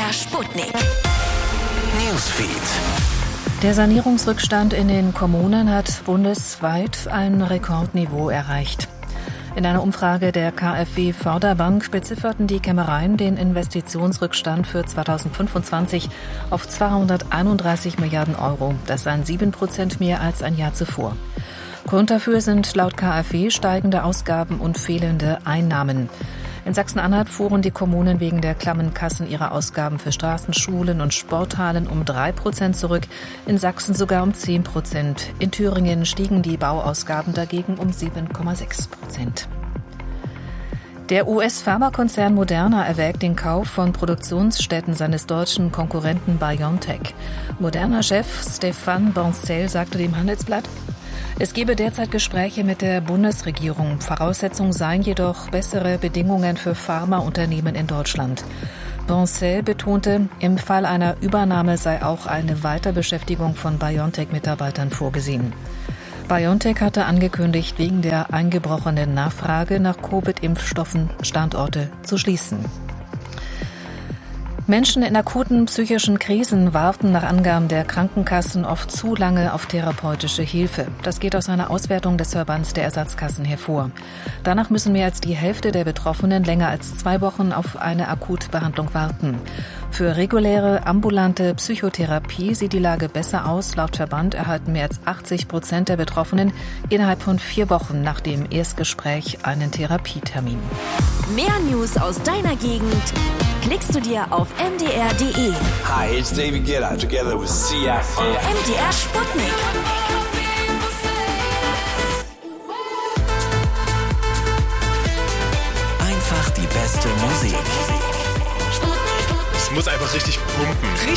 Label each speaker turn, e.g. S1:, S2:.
S1: MDR Sputnik. Newsfeed.
S2: Der Sanierungsrückstand in den Kommunen hat bundesweit ein Rekordniveau erreicht. In einer Umfrage der KfW Förderbank bezifferten die Kämmereien den Investitionsrückstand für 2025 auf 231 Milliarden Euro. Das seien 7% mehr als ein Jahr zuvor. Grund dafür sind laut KfW steigende Ausgaben und fehlende Einnahmen. In Sachsen-Anhalt fuhren die Kommunen wegen der klammen Kassen ihre Ausgaben für Straßen, Schulen und Sporthallen um 3% zurück, in Sachsen sogar um 10%. In Thüringen stiegen die Bauausgaben dagegen um 7,6%. Der US-Pharmakonzern Moderna erwägt den Kauf von Produktionsstätten seines deutschen Konkurrenten BioNTech. Moderna-Chef Stéphane Bancel sagte dem Handelsblatt, es gebe derzeit Gespräche mit der Bundesregierung. Voraussetzung seien jedoch bessere Bedingungen für Pharmaunternehmen in Deutschland. Bancel betonte, im Fall einer Übernahme sei auch eine Weiterbeschäftigung von BioNTech-Mitarbeitern vorgesehen. BioNTech hatte angekündigt, wegen der eingebrochenen Nachfrage nach Covid-Impfstoffen Standorte zu schließen. Menschen in akuten psychischen Krisen warten nach Angaben der Krankenkassen oft zu lange auf therapeutische Hilfe. Das geht aus einer Auswertung des Verbands der Ersatzkassen hervor. Danach müssen mehr als die Hälfte der Betroffenen länger als 2 Wochen auf eine Akutbehandlung warten. Für reguläre ambulante Psychotherapie sieht die Lage besser aus. Laut Verband erhalten mehr als 80% der Betroffenen innerhalb von 4 Wochen nach dem Erstgespräch einen Therapietermin.
S1: Mehr News aus deiner Gegend klickst du dir auf mdr.de.
S3: Hi, it's David Guetta together with Sia.
S1: MDR Sputnik.
S4: Einfach die beste Musik.
S5: Es muss einfach richtig pumpen.